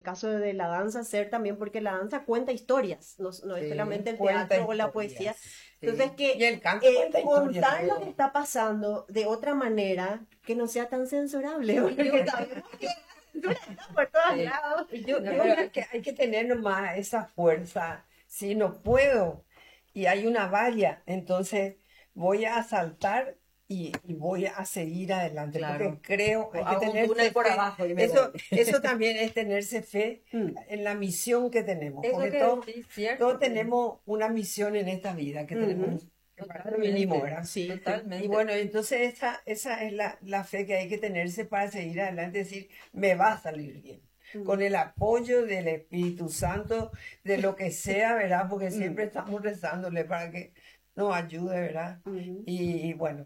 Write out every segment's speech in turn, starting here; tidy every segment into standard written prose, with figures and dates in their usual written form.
caso de la danza, ser también porque la danza cuenta historias, no es Sí, solamente el cuenta teatro o la poesía. historias. Entonces, Sí. Y el canto cuenta historias contar lo que también. está pasando de otra manera que no sea tan censurable, porque sabemos que la censura está por todos Sí. lados. Yo creo que hay que tener nomás esa fuerza. Si no puedo y hay una valla, entonces voy a saltar y voy a seguir adelante, Claro. porque creo, hay que Hago un tenerse túnel por fe. abajo y me Eso, voy. eso también es tenerse fe Mm. en la misión que tenemos, Eso porque que todos, sí, cierto. todos tenemos una misión en esta vida que tenemos que para lo mínimo, ¿verdad? Sí, sí. Totalmente. Y bueno, entonces esa es la fe que hay que tenerse para seguir adelante, decir, me va a salir bien. Con el apoyo del Espíritu Santo, de lo que sea, ¿verdad? Porque siempre estamos rezándole para que nos ayude, ¿verdad? Y bueno,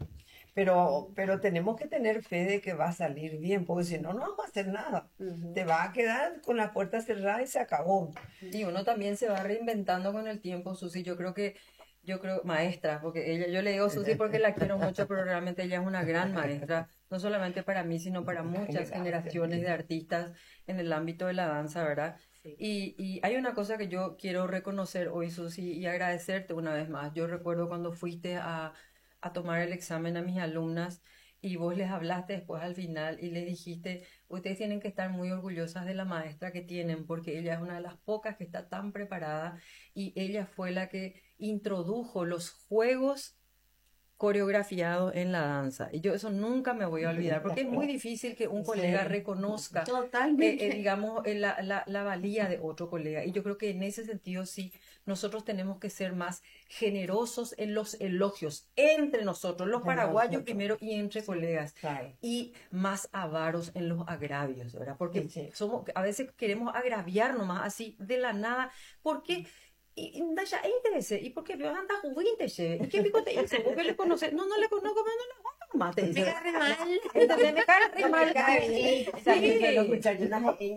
pero tenemos que tener fe de que va a salir bien, porque si no, no vamos a hacer nada. Te va a quedar con la puerta cerrada y se acabó. Y uno también se va reinventando con el tiempo, Susi. Yo creo, maestra, porque ella, yo le digo Susi porque la quiero mucho, pero realmente ella es una gran maestra, no solamente para mí, sino para muchas generaciones de artistas en el ámbito de la danza, ¿verdad? Y hay una cosa que yo quiero reconocer hoy, Susi, y agradecerte una vez más. Yo recuerdo cuando fuiste a tomar el examen a mis alumnas y vos les hablaste después al final y les dijiste, ustedes tienen que estar muy orgullosas de la maestra que tienen porque ella es una de las pocas que está tan preparada y ella fue la que introdujo los juegos coreografiados en la danza. Y yo eso nunca me voy a olvidar, porque es muy difícil que un colega reconozca, Totalmente. digamos, la valía de otro colega. Y yo creo que en ese sentido sí, nosotros tenemos que ser más generosos en los elogios entre nosotros, los paraguayos primero y entre colegas, Claro. y más avaros en los agravios, ¿verdad? Porque Sí. a veces queremos agraviar nomás así de la nada, porque ya interese, y porque yo anda juguete, y qué pico te hizo, porque le conoces, no le conozco, pero no le gusta nomás, te dice. Me cae re mal. Entonces me cae re No mal. me cae bien. También suelo escuchar yo,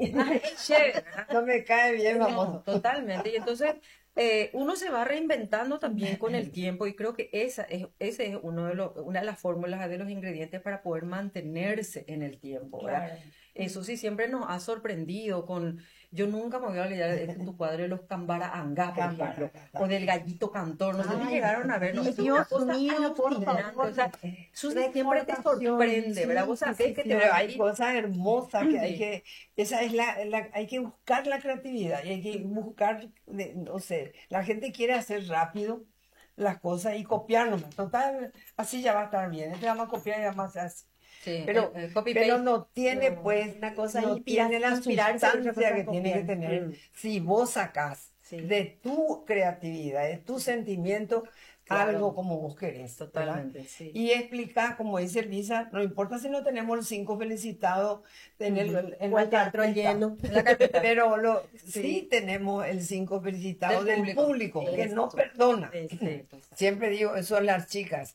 no me cae bien, No, vamos. totalmente. Y entonces uno se va reinventando también con el tiempo y creo que ese es una de las fórmulas, de los ingredientes para poder mantenerse en el tiempo, ¿verdad? Claro. Eso sí, siempre nos ha sorprendido con... Yo nunca me voy a olvidar de tu cuadro de los Cambara Angá, por ejemplo, o del Gallito Cantor, no sé si Ay, llegaron a verlo. sí, Es una Dios cosa mío, por alucinante, favor. o sea, Susi siempre te sorprende, ¿verdad? Vos sabés que te Pero va a hay venir... cosas hermosas que hay Sí. que, esa es hay que buscar la creatividad y hay que buscar, no sé, la gente quiere hacer rápido las cosas y copiarnos. Total, así ya va a estar bien. Este vamos a copiar y vamos a hacer así. Sí, Pero, copy pero paste. no tiene, No. pues, Una cosa es no tiene la inspirarse y otra sustancia cosa que es tiene que copiar. tener si vos sacás Sí. de tu creatividad, de tu sentimiento, Claro. algo como vos querés, ¿verdad? Totalmente, sí. Y explicar, como dice Elvisa, no importa si no tenemos los 5 felicitados en O la el teatro carpeta, lleno. La carpeta. pero Sí. sí tenemos el 5 felicitados Del del público. público, que no perdona. Exacto. Siempre digo, eso a las chicas.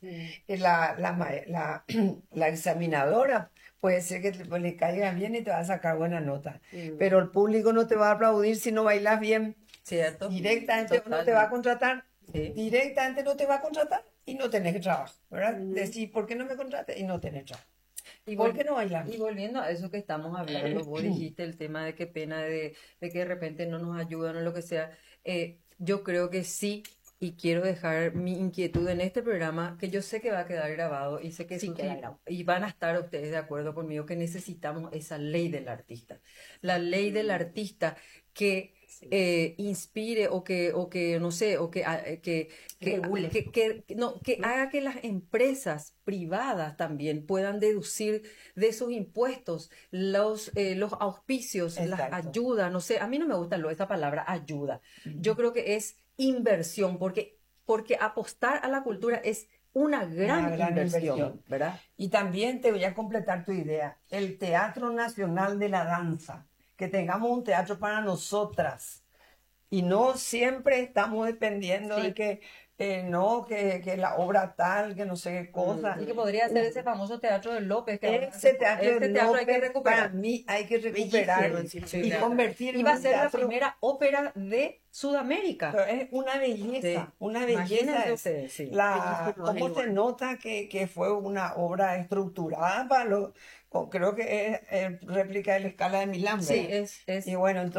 La examinadora puede ser que le caiga bien y te va a sacar buena nota, pero el público no te va a aplaudir si no bailas bien. ¿Cierto? Directamente no te Totalmente. va a contratar. Sí. Directamente no te va a contratar y no tenés que trabajar, ¿verdad? Decir, ¿por qué no me contratas? Y no tenés trabajo. Y ¿Por qué no bailas? Y volviendo a eso que estamos hablando, vos dijiste el tema de qué pena de que de repente no nos ayudan o lo que sea. Yo creo que sí, y quiero dejar mi inquietud en este programa, que yo sé que va a quedar grabado y sé que Sí, Susi, queda grabado. y van a estar ustedes de acuerdo conmigo que necesitamos esa ley del artista. La ley del artista que inspire o que no sé, o que haga que las empresas privadas también puedan deducir de sus impuestos los auspicios, las Exacto. ayudas, no sé, a mí no me gusta esa palabra ayuda. Yo creo que es inversión, porque apostar a la cultura es una gran inversión, ¿verdad? Y también te voy a completar tu idea. El Teatro Nacional de la Danza. Que tengamos un teatro para nosotras. Y no siempre estamos dependiendo de que que la obra tal, que no sé qué cosa. Y que podría ser ese famoso teatro de López. Que Ese teatro de teatro hay que López, recuperar. para mí hay que recuperarlo Bellísimo, sí, y Sí, convertir y en va a un ser la teatro. primera ópera de Sudamérica. Pero es una belleza, Sí. una belleza. Imagínense Es. ustedes, sí. Bellísimo, ¿Cómo el se lugar. nota que fue una obra estructurada para creo que es réplica de la Escala de Milán, Sí, ¿verdad? es Y bueno,